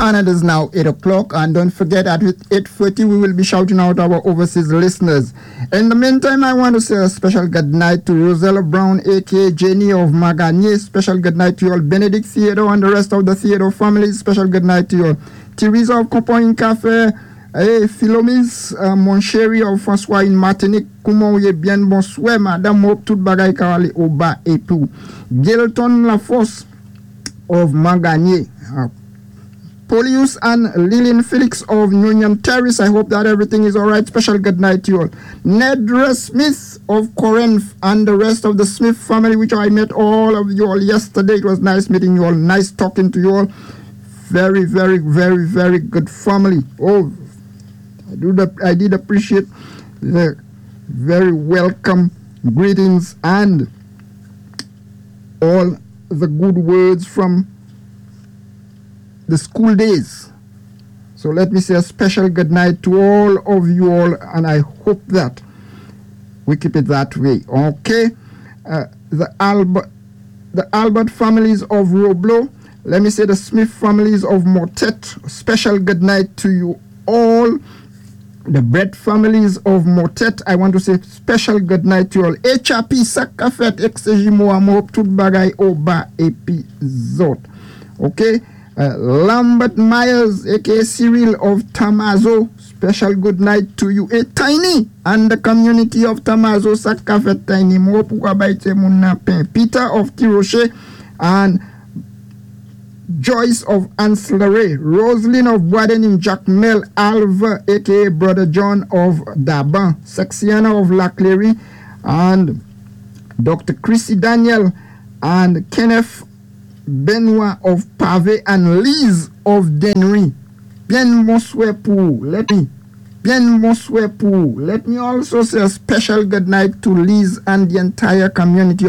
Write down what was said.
And it is now 8 o'clock. And don't forget, at 8:30, we will be shouting out our overseas listeners. In the meantime, I want to say a special good night to Rosella Brown, a.k.a. Jenny of Maganye. Special good night to you all, Benedict Theodore and the rest of the Theodore family. Special good night to you all, Teresa of Compoint Cafe, Philomis, mon chéri of François in Martinique. Comment vous êtes bien, bonsoir, madame, hope tout bagay karali oba et tout. Gilton Lafosse of Maganye. Polius and Lillian Felix of Union Terrace. I hope that everything is all right. Special good night to you all. Nedra Smith of Corinth and the rest of the Smith family, which I met all of you all yesterday. It was nice meeting you all. Nice talking to you all. Very, very, very, very good family. Oh, I did appreciate the very welcome greetings and all the good words from the school days. So let me say a special good night to all of you all, and I hope that we keep it that way. Okay, the Albert families of Roblo. Let me say the Smith families of Motet. Special good night to you all. The Brett families of Motet. I want to say special good night to you all. HRP Sakafet Exegimo Amop Tout Bagay Oba episode. Okay. Lambert Myers, aka Cyril of Tamazo, special good night to you. A Tiny and the community of Tamazo, Sakafet Tiny, Peter of Tiroche and Joyce of Ancillary, Rosalind of Boaden Jacmel, Alva, aka Brother John of Daban, Saxiana of Laclery, and Dr. Chrissy Daniel and Kenneth Benoit of Pavé and Liz of Denry. Bien bonsoir pour. Let me also say a special good night to Liz and the entire community